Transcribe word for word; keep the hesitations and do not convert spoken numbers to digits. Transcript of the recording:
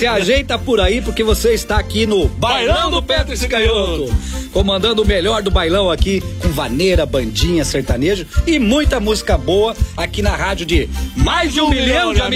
se ajeita por aí, porque você está aqui no Bailão do Petro e Canhoto, comandando o melhor do bailão aqui, com vaneira, bandinha, sertanejo e muita música boa aqui na rádio de mais de um milhão de amigos.